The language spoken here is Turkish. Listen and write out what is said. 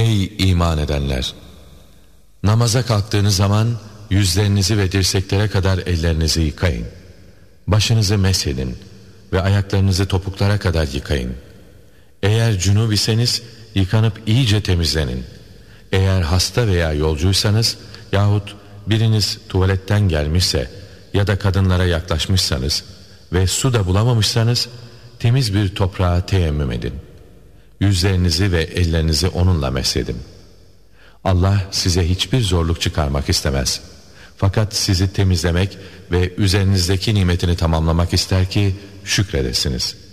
Ey iman edenler! Namaza kalktığınız zaman yüzlerinizi ve dirseklere kadar ellerinizi yıkayın. Başınızı meshedin ve ayaklarınızı topuklara kadar yıkayın. Eğer cünub iseniz yıkanıp iyice temizlenin. Eğer hasta veya yolcuysanız yahut biriniz tuvaletten gelmişse ya da kadınlara yaklaşmışsanız ve su da bulamamışsanız temiz bir toprağa teyemmüm edin. Yüzlerinizi ve ellerinizi onunla meshedin. Allah size hiçbir zorluk çıkarmak istemez. Fakat sizi temizlemek ve üzerinizdeki nimetini tamamlamak ister ki şükredesiniz.